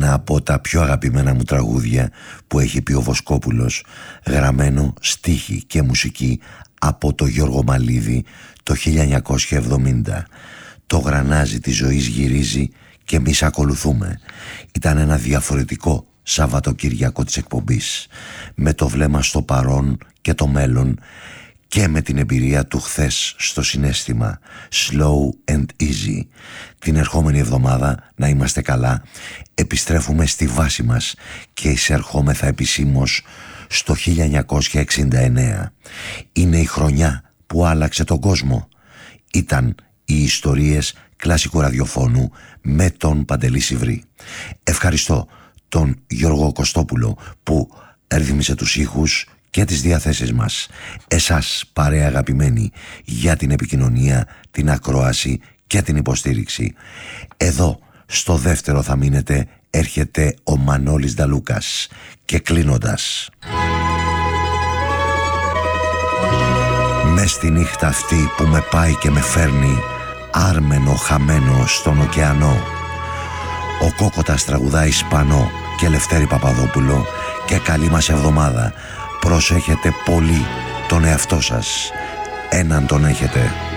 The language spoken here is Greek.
ένα από τα πιο αγαπημένα μου τραγούδια που έχει πει ο Βοσκόπουλος, γραμμένο στίχη και μουσική από το Γιώργο Μαλίδη το 1970. Το γρανάζι της ζωής γυρίζει και εμείς ακολουθούμε. Ήταν ένα διαφορετικό Σαββατοκύριακο της εκπομπής, με το βλέμμα στο παρόν και το μέλλον και με την εμπειρία του χθες στο συναίσθημα. Slow and easy. Την ερχόμενη εβδομάδα, να είμαστε καλά, επιστρέφουμε στη βάση μας και εισερχόμεθα επισήμως στο 1969. Είναι η χρονιά που άλλαξε τον κόσμο. Ήταν οι ιστορίες κλασικού ραδιοφώνου με τον Παντελή Σιβρή. Ευχαριστώ τον Γιώργο Κωστόπουλο που ρύθμισε τους ήχους και τις διαθέσεις μας. Εσάς, παρέα αγαπημένοι, για την επικοινωνία, την ακρόαση και την υποστήριξη. Εδώ στο δεύτερο θα μείνετε. Έρχεται ο Μανώλης Νταλούκας. Και κλείνοντας, μες στη νύχτα αυτή που με πάει και με φέρνει άρμενο χαμένο στον ωκεανό, ο Κόκοτας τραγουδάει Ισπανό και Λευτέρη Παπαδόπουλο. Και καλή μας εβδομάδα. Προσέχετε πολύ τον εαυτό σας. Έναν τον έχετε.